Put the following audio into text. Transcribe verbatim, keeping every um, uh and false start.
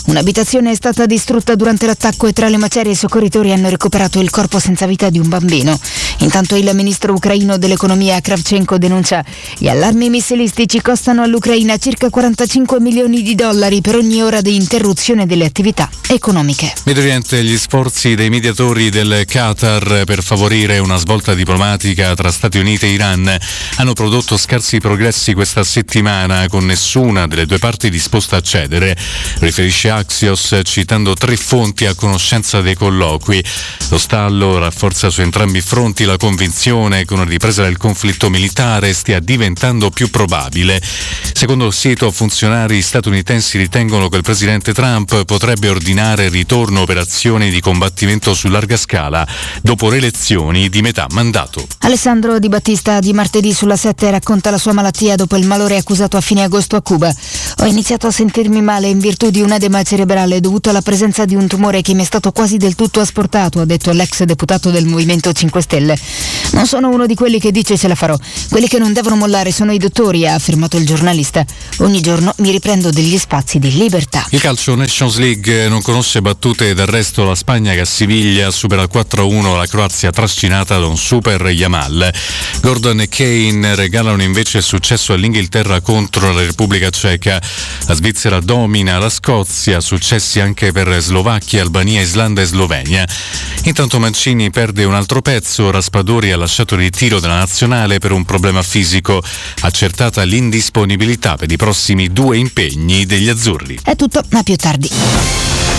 Un'abitazione è stata distrutta durante l'attacco e tra le macerie i soccorritori hanno recuperato il corpo senza vita di un bambino. Intanto il ministro ucraino dell'economia Kravchenko denuncia: gli allarmi missilistici costano all'Ucraina circa quarantacinque milioni di dollari per ogni ora di interruzione delle attività economiche. Medio Oriente, gli sforzi dei mediatori del Qatar per favorire una svolta diplomatica tra Stati Uniti e Iran hanno prodotto scarsi progressi questa settimana, con nessuna delle due parti disposta a cedere, riferisce Axios citando tre fonti a conoscenza dei colloqui. Lo stallo rafforza su entrambi i fronti la convinzione che una ripresa del conflitto militare stia diventando più probabile. Secondo il sito, funzionari statunitensi ritengono che il presidente Trump potrebbe ordinare il ritorno operazioni di combattimento su larga scala dopo le elezioni di metà mandato. Alessandro Di Battista di martedì sulla sette racconta la sua malattia dopo il malore accusato a fine agosto a Cuba. Ho iniziato a sentirmi male in virtù di un edema cerebrale dovuto alla presenza di un tumore che mi è stato quasi del tutto asportato, ha detto l'ex deputato del Movimento cinque Stelle. Non sono uno di quelli che dice ce la farò. Quelli che non devono mollare sono i dottori, ha affermato il giornalista. Ogni giorno mi riprendo degli spazi di libertà. Il calcio Nations League non conosce battute d'arresto. La Spagna che a Siviglia supera quattro a uno la Croazia trascinata da un super Yamal. Gordon e Kane regalano invece il successo all'Inghilterra contro la Repubblica Ceca. La Svizzera domina la Scozia, successi anche per Slovacchia, Albania, Islanda e Slovenia. Intanto Mancini perde un altro pezzo. Raspadori ha lasciato il ritiro della nazionale per un problema fisico. Accertata l'indisponibilità per i prossimi due impegni degli azzurri. È tutto, a più tardi.